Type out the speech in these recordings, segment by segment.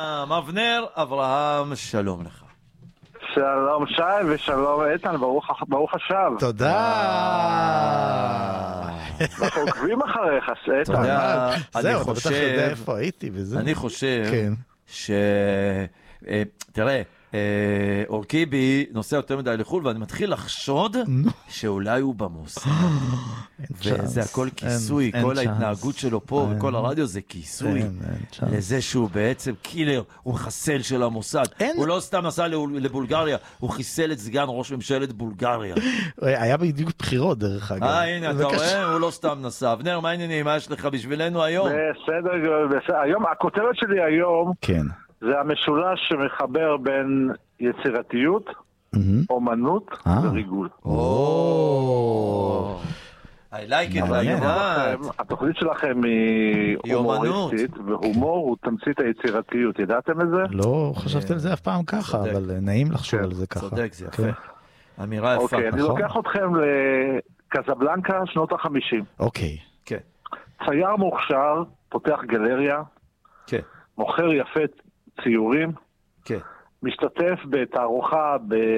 אבנר אברהם, שלום לך. שלום שי ושלום איתן, ברוך השב. תודה. אנחנו עוקבים אחריך, איתן. תודה. זהו, אתה בטח יודע איפה הייתי וזה. אני חושב תראה, אורקיבי נוסע יותר מדי לחול, ואני מתחיל לחשוד שאולי הוא במוסד. וזה הכל כיסוי, כל ההתנהגות שלו פה וכל הרדיו זה כיסוי לזה שהוא בעצם קילר, הוא מחסל של המוסד. הוא לא סתם נסע לבולגריה, הוא חיסל את סגן ראש ממשלת בולגריה. היה בדיוק בחירות דרך אגב. הנה, אתה רואה? הוא לא סתם נסע. אבנר, מה העניינים? מה יש לך בשבילנו היום? בסדר, היום, הכותרת שלי היום, כן. זה המשולש שמחבר בין יצירתיות, אומנות וריגול. I like it. התוכנית שלכם היא הומוריסטית, והומור הוא תמצית היצירתיות. ידעתם את זה? לא חשבתי על זה אף פעם ככה, אבל נעים לחשוב על זה ככה. צודק, זה יפה. אמירה יפה. אוקיי, אני לוקח אתכם לקזבלנקה, שנות ה-50. אוקיי. כן. צייר מוכשר, פותח גלריה, מוכר יפה ציורים, משתתף בתערוכה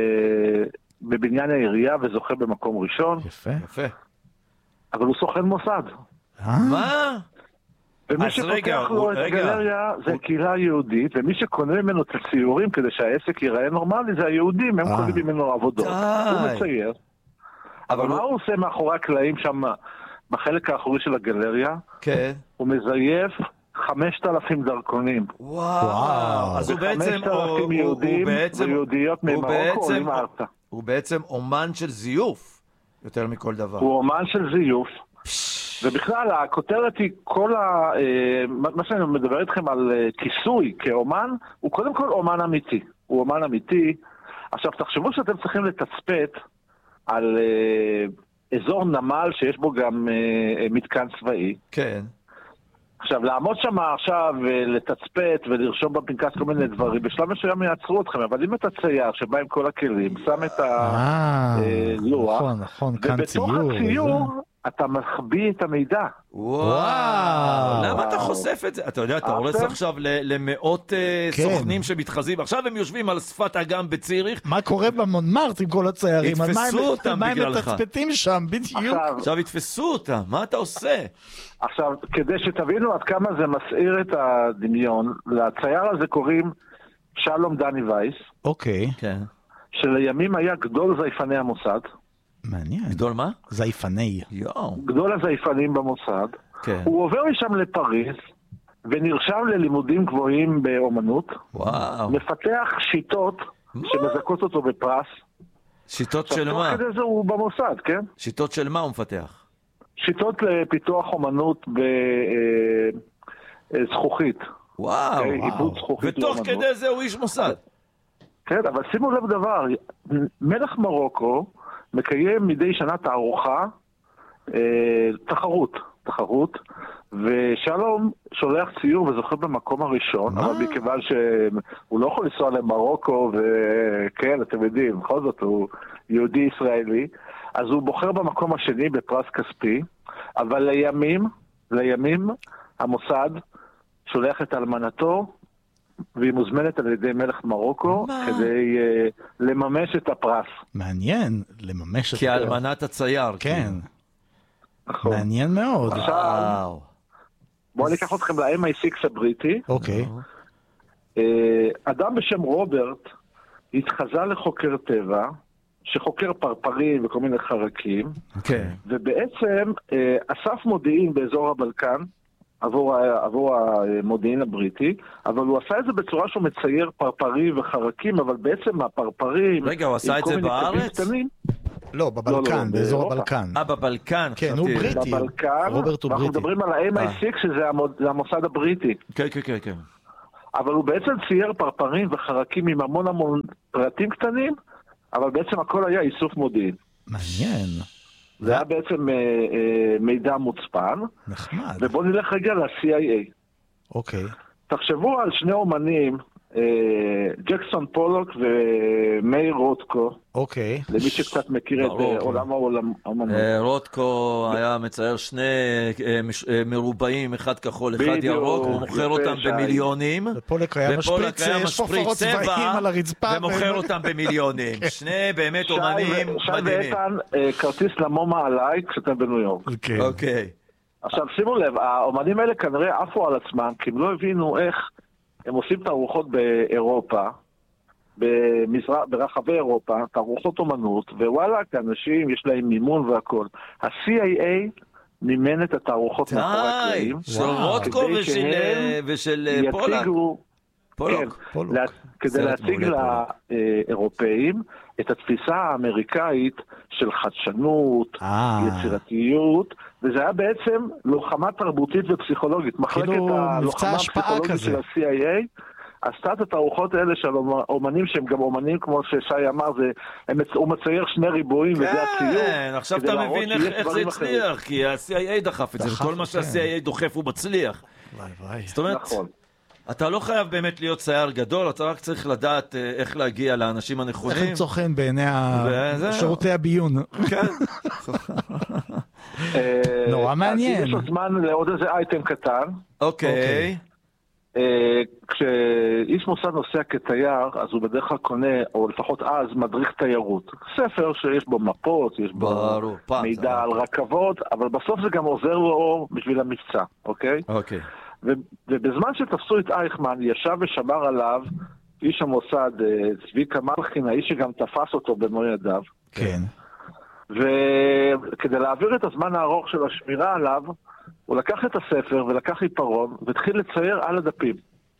בבניין העירייה וזוכה במקום ראשון. יפה. יפה. אבל הוא סוכן מוסד. מה? ומי שפותח לו את הגלריה זה קהילה יהודית, ומי שקונה ממנו את הציורים כדי שהעסק ייראה נורמלי זה היהודים, הם קונים ממנו עבודות. הוא מצייר. אבל מה הוא עושה מאחורי הקלעים שם בחלק האחורי של הגלריה? כן. הוא מזייף 5,000 דרכונים. וואו. אז הוא בעצם 5,000 יהודים ויהודיות ממרוקו עולים ארצה. הוא בעצם אומן של זיוף, יותר מכל דבר. הוא אומן של זיוף. ובכלל, הכותרת היא מה שאני מדבר איתכם על כיסוי כאומן, הוא קודם כל אומן אמיתי. הוא אומן אמיתי. עכשיו, תחשבו שאתם צריכים לתצפת על אזור נמל שיש בו גם מתקן צבאי. כן. עכשיו, לעמוד שם עכשיו לתצפת ולרשום בפנקס כל מיני דברים, בשלב מסוים יעצרו אתכם, אבל אם אתה צייר שבא עם כל הכלים, שם את הלוח, ובתוך הציור אתה מחביא את המידע. וואו. למה אתה חושף את זה? אתה יודע, אתה הולך עכשיו למאות סוכנים שמתחזים, עכשיו הם יושבים על שפת אגם בציריך. מה קורה במונמרט עם כל הציירים? יתפסו אותם בגללך. מה הם מתצפתים שם, בדיוק. עכשיו יתפסו אותם, מה אתה עושה? עכשיו, כדי שתבינו עד כמה זה מסעיר את הדמיון, לצייר הזה קוראים שלום דני וייס. אוקיי. כן. שלימים היה גדול זייפני המוסד. מעניין. גדול מה? זייפני. גדול הזייפנים במוסד. כן. הוא עובר משם לפריז, ונרשם ללימודים גבוהים באומנות. וואו. מפתח שיטות שמזכות אותו בפרס. שיטות של מה? תוך כדי זה הוא במוסד, כן? שיטות של מה הוא מפתח? שיטות לפיתוח אומנות בזכוכית. וואו. עיבוד זכוכית ותוך לאומנות. כדי זה הוא איש מוסד. כן, אבל שימו לב דבר, מלך מרוקו מקיים מדי שנה תערוכה, תחרות, ושלום שולח ציור וזוכה במקום הראשון, אבל מכיוון שהוא לא יכול לנסוע למרוקו, וכן, אתם יודעים, בכל זאת הוא יהודי ישראלי, אז הוא בוחר במקום השני בפרס כספי, אבל לימים המוסד שולח את אלמנתו, והיא מוזמנת על ידי מלך מרוקו כדי לממש את הפרס. מעניין, לממש את הפרס. כי אלמנת הצייר. כן. מעניין מאוד. עכשיו, בואו ניקח אתכם ל-MI6 הבריטי. אוקיי. אדם בשם רוברט התחזה לחוקר טבע, שחוקר פרפרים וכל מיני חרקים, ובעצם אסף מודיעין באזור הבלקן, עבור המודיעין הבריטי, אבל הוא עשה את זה בצורה שהוא מצייר פרפרים וחרקים, אבל בעצם הפרפרים... רגע, הוא עשה את זה בארץ? לא, בבלקן, באזור הבלקן. בבלקן. כן, הוא בריטי. בבלקן, ואנחנו מדברים על ה-MI6 שזה המוסד הבריטי. כן. אבל הוא בעצם צייר פרפרים וחרקים עם המון פרטים קטנים, אבל בעצם הכל היה איסוף מודיעין. מעניין. זה היה בעצם מידע מוצפן. נחמד. ובואו נלך רגע ל-CIA. אוקיי. תחשבו על שני אומנים, ג'קסון פולוק ומאיר רוטקו. אוקיי. למי שקצת מכיר את עולם האומנות. רוטקו היה מצייר שני מרובעים, אחד כחול, אחד ירוק, הוא מוכר אותם במיליונים. ופולק היה משפריץ צבע על הרצפה. ומוכר אותם במיליונים. שני באמת אומנים מדהימים. שי ואיתן, כרטיס למומה עליי כשאתם בניו יורק. אוקיי. עכשיו שימו לב, האומנים האלה כנראה עפו על עצמם, כי הם לא הבינו איך הם עושים תערוכות באירופה, ברחבי אירופה, תערוכות אומנות, ווואלה, כאנשים יש להם מימון והכל. ה-CIA מימן את התערוכות מאחורי הקלעים. של רוטקו ושל פולוק. כדי להציג לאירופאים את התפיסה האמריקאית של חדשנות, יצירתיות, וזה היה בעצם לוחמה תרבותית ופסיכולוגית. מחלקת הלוחמה הפסיכולוגית של ה-CIA עשתה את התערוכות האלה של אומנים שהם גם אומנים, כמו ששי אמר, הוא מצייר שני ריבועים וזה הציור. כן, עכשיו אתה מבין איך זה הצליח, כי ה-CIA דחף את זה, וכל מה שה-CIA דוחף הוא מצליח. זאת אומרת, אתה לא חייב באמת להיות צייר גדול, אתה רק צריך לדעת איך להגיע לאנשים הנכונים. איך למצוא חן בעיני שירותי הביון. כן. נורא מעניין. יש לו זמן לעוד איזה אייטם קטן. אוקיי. כשאיש מוסד נוסע כתייר, אז הוא בדרך כלל קונה, או לפחות אז, מדריך תיירות. ספר שיש בו מפות, יש בו מידע על רכבות, אבל בסוף זה גם עוזר לו בשביל המבצע, אוקיי? אוקיי. ובזמן שתפסו את אייכמן, ישב ושמר עליו איש המוסד, צביקה מלכין, האיש שגם תפס אותו במו ידיו. כן. וכדי להעביר את הזמן הארוך של השמירה עליו, הוא לקח את הספר ולקח עיפרון, והתחיל לצייר על הדפים.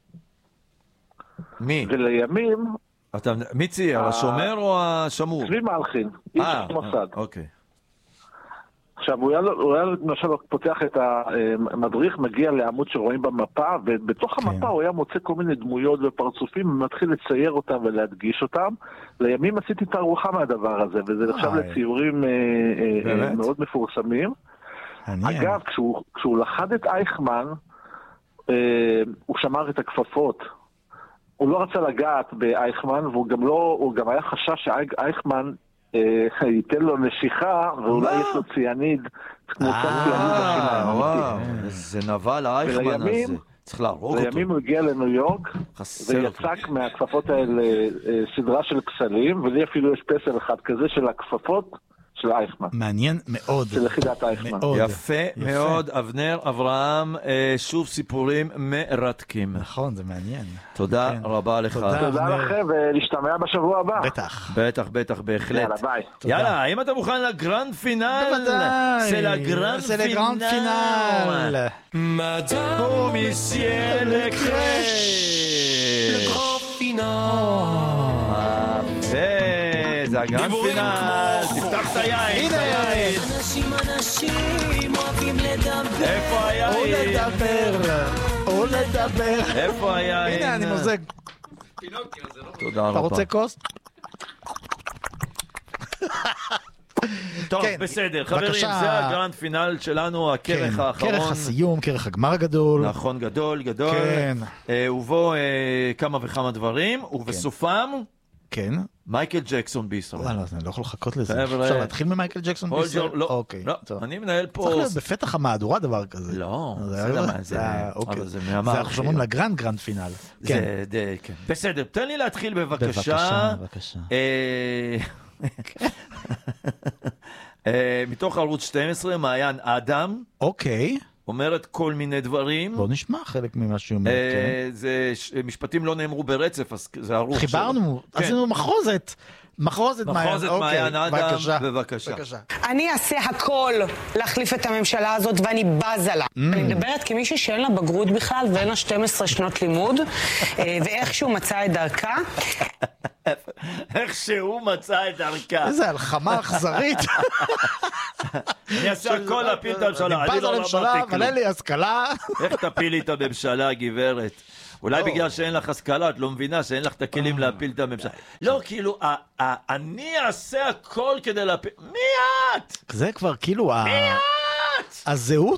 מי? ולימים... מי צייר? השומר או השמור? צבי מלכין, איש המוסד. אוקיי. עכשיו, הוא היה למשל פותח את המדריך, מגיע לעמוד שרואים במפה, ובתוך המפה הוא היה מוצא כל מיני דמויות ופרצופים, ומתחיל לצייר אותם ולהדגיש אותם. לימים עשיתי תערוכה מהדבר הזה, וזה נחשב לציורים מאוד מפורסמים. אגב, כשהוא לחד את אייכמן, הוא שמר את הכפפות. הוא לא רצה לגעת באייכמן, והוא גם היה חשש שאייכמן ייתן לו נשיכה, ואולי יש לו ציאניד, כמו ציאניד בשיניים. זה נבל האייכמן הזה. צריך להרוג אותו. לימים הוא הגיע לניו יורק, ויצק מהכפפות האלה סדרה של פסלים, ולי אפילו יש פסל אחד כזה של הכפפות, של אייכמן. מעניין מאוד. של יחידת אייכמן. יפה מאוד, אבנר אברהם, שוב סיפורים מרתקים. נכון, זה מעניין. תודה רבה לך. תודה לכם, ולהשתמע בשבוע הבא. בטח. בהחלט. יאללה, ביי. יאללה, האם אתה מוכן לגרנד פינל? בוודאי. זה לגרנד פינל. מדאם מיסייה לקרש. לגרנד פינל. זה הגרנד פינל, תפתח את היין. הנה היין. אנשים אוהבים לדבר. איפה היין? או לדבר. איפה היין? הנה אני מוזג. תודה רבה. אתה רוצה כוס? טוב, בסדר. חברים, זה הגרנד פינל שלנו, הכרך האחרון. כרך הסיום, כרך הגמר הגדול. נכון, גדול. כן. ובו כמה וכמה דברים, ובסופם... כן. מייקל ג'קסון בישראל. וואלה, אני לא יכול לחכות לזה. אפשר להתחיל ממייקל ג'קסון בישראל? לא, אוקיי. אני מנהל פה... צריך להיות בפתח המהדורה דבר כזה. לא, זה אנחנו שומעים לגרנד פינל. כן. בסדר, תן לי להתחיל בבקשה. בבקשה. מתוך ערוץ 12, מעיין אדם. אוקיי. אומרת כל מיני דברים. בוא נשמע חלק ממה שהיא אומרת. זה משפטים לא נאמרו ברצף, אז זה ערוך. חיברנו, עשינו מחרוזת מעיין אדם, בבקשה. אני אעשה הכל להחליף את הממשלה הזאת ואני בזה לה. אני מדברת כמישהי שאין לה בגרות בכלל ואין לה 12 שנות לימוד, ואיכשהו מצא את דרכה. איכשהו מצא את דרכה. איזה הלחמה אכזרית. אני אעשה הכל להפיל את הממשלה. אני בז על הממשלה, אבל אין לי השכלה. איך תפילי את הממשלה, גברת? אולי בגלל שאין לך השכלה, את לא מבינה שאין לך את הכלים להפיל את הממשלה. לא, כאילו, אני אעשה הכל כדי להפיל... מי את? זה כבר כאילו... מי את?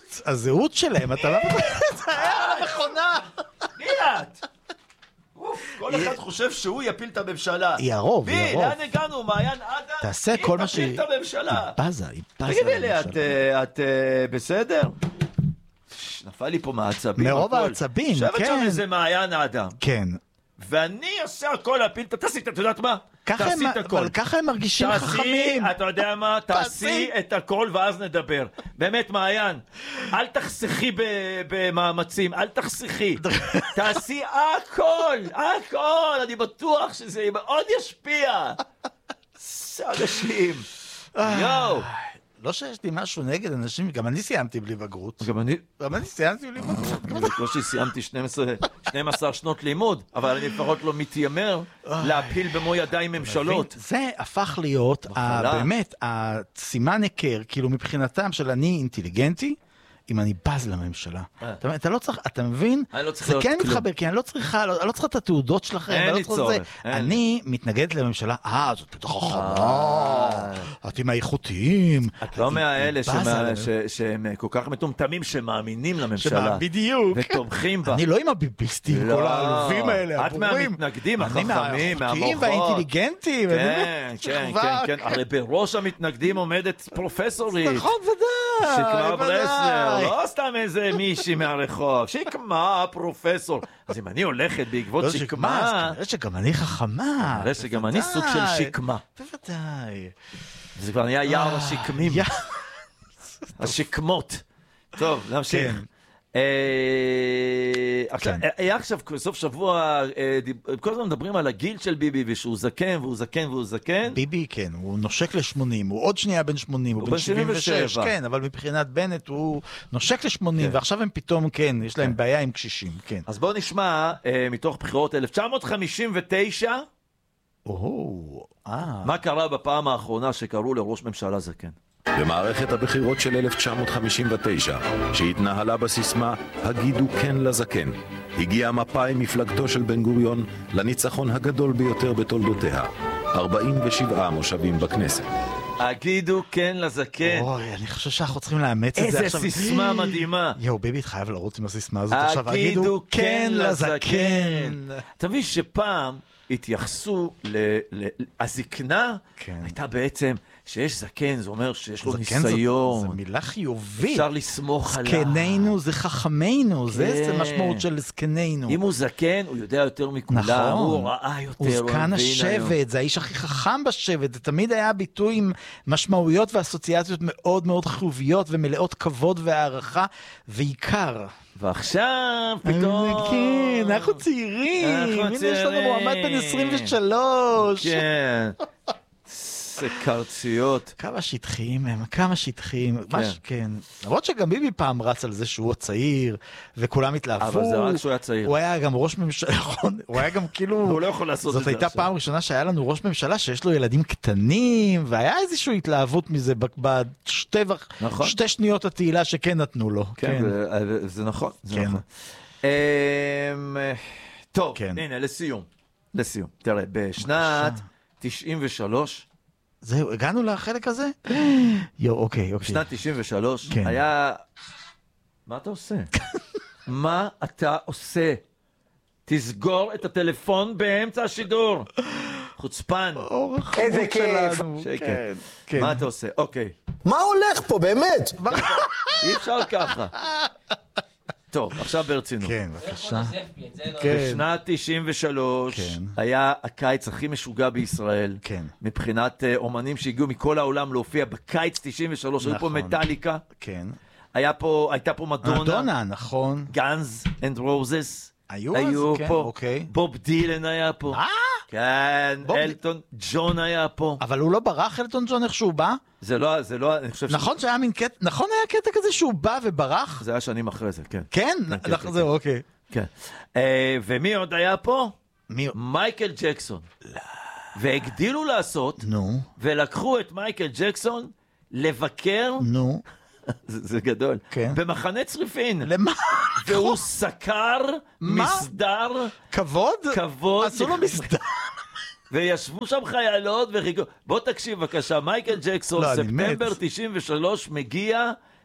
הזהות שלהם, אתה לא... זה היה על המכונה. מי את? כל אחד חושב שהוא יפיל את הממשלה. היא הרוב, היא הרוב. לאן הגענו? מעיין עדה? תעשה כל מה שהיא... היא תפיל את הממשלה. היא בזה תגידי לי, את בסדר? נפל לי פה מעצבים. מרוב העצבים, כן. שבת שם איזה מעיין עדה. כן. ואני אעשה הכל להפיל, תעשי, את יודעת מה? תעשי את הכל. אבל ככה הם מרגישים חכמים. אתה יודע מה? תעשי את הכל ואז נדבר. באמת, מעיין, אל תחסכי במאמצים, אל תחסכי. תעשי הכל, הכל. אני בטוח שזה מאוד ישפיע. אנשים. יואו. לא שיש לי משהו נגד אנשים, גם אני סיימתי בלי בגרות. גם אני סיימתי בלי בגרות. אני בקושי סיימתי 12 שנות לימוד, אבל אני לפחות לא מתיימר להפיל במו ידיים ממשלות. זה הפך להיות באמת הסימן היכר, כאילו מבחינתם של אני אינטליגנטי, אם אני בז לממשלה. אתה לא צריך, אתה מבין? זה כן מתחבר, כי אני לא צריכה את התעודות שלכם. אין לי צורך. אני מתנגדת לממשלה, זאת בטח חכמה, אתם האיכותיים. את לא מהאלה שהם כל כך מטומטמים שמאמינים לממשלה. בדיוק. ותומכים בה. אני לא עם הביביסטים, כל העלובים האלה, את מהמתנגדים, החכמים, מהאיכותיים והאינטליגנטים. כן, כן, כן. הרי בראש המתנגדים עומדת פרופסורית. נכון, ודאי. שקמה ברסלר. לא סתם איזה מישהי מהרחוב, שקמה פרופסור. אז אם אני הולכת בעקבות שקמה... כנראה שגם אני חכמה. כנראה שגם אני סוג של שקמה. בוודאי. זה כבר נהיה יער השקמים. השקמות. טוב, נמשיך. היה עכשיו סוף שבוע, כל הזמן מדברים על הגיל של ביבי, ושהוא זקן, והוא זקן, והוא זקן. ביבי, כן, הוא נושק ל-80, הוא עוד שנייה בן 80, הוא בן 76, כן, אבל מבחינת בנט הוא נושק ל-80, ועכשיו הם פתאום, כן, יש להם בעיה עם קשישים, כן. אז בואו נשמע, מתוך בחירות 1959, מה קרה בפעם האחרונה שקראו לראש ממשלה זקן? במערכת הבחירות של 1959, שהתנהלה בסיסמה הגידו כן לזקן, הגיעה מפא"י מפלגתו של בן גוריון לניצחון הגדול ביותר בתולדותיה, 47 מושבים בכנסת. הגידו כן לזקן. אוי, אני חושב שאנחנו צריכים לאמץ את זה עכשיו. איזה סיסמה מדהימה. יואו, ביבי חייב לרוץ עם הסיסמה הזאת עכשיו. הגידו כן לזקן. אתה מבין שפעם התייחסו הזקנה, הייתה בעצם שיש זקן, זה אומר שיש לו ניסיון. זה מילה חיובית. אפשר לסמוך עליו. זקנינו זה חכמינו, זה משמעות של זקנינו. אם הוא זקן, הוא יודע יותר מכולם, הוא ראה יותר. הוא זקן השבט, זה האיש הכי חכם בשבט, זה תמיד היה ביטוי עם משמעויות ואסוציאציות מאוד מאוד חיוביות ומלאות כבוד והערכה, ועיקר. ועכשיו פתאום... כן, אנחנו צעירים. הנה יש לנו מועמד בן 23. כן. זה קרציות. כמה שטחיים הם, כמה שטחיים. כן. למרות שגם ביבי פעם רץ על זה שהוא הצעיר, וכולם התלהבו. אבל זה רק שהוא היה צעיר. הוא היה גם ראש ממשלה, הוא היה גם כאילו... הוא לא יכול לעשות את זה. זאת הייתה פעם ראשונה שהיה לנו ראש ממשלה שיש לו ילדים קטנים, והיה איזושהי התלהבות מזה בשתי שניות התהילה שכן נתנו לו. כן, זה נכון. טוב, הנה, לסיום. תראה, בשנת 93, זהו, הגענו לחלק הזה? אוקיי. בשנת 93 היה... מה אתה עושה? מה אתה עושה? תסגור את הטלפון באמצע השידור. חוצפן. איזה כיף. מה אתה עושה? אוקיי. מה הולך פה, באמת? אי אפשר ככה. טוב, עכשיו ברצינות. כן, בבקשה. בשנת 93 היה הקיץ הכי משוגע בישראל. מבחינת אומנים שהגיעו מכל העולם להופיע בקיץ 93, היו פה מטליקה. הייתה פה מדונה. נכון. גאנז אנד רוזס. היו פה. בוב דילן היה פה. כן, אלטון ג'ון היה פה. אבל הוא לא ברח, אלטון ג'ון, איך שהוא בא? זה לא, אני חושב נכון שהיה מין קטע, נכון היה קטע כזה שהוא בא וברח? זה היה שנים אחרי זה, כן. כן? זהו, אוקיי. כן. ומי עוד היה פה? מייקל ג'קסון. והגדילו לעשות, ולקחו את מייקל ג'קסון לבקר, זה גדול, במחנה צריפין. למה? והוא סקר מסדר. כבוד? כבוד. עשו לו מסדר. וישבו שם חיילות וחיכו. בוא תקשיב בבקשה, מייקל ג'קסון, ספטמבר 93 מגיע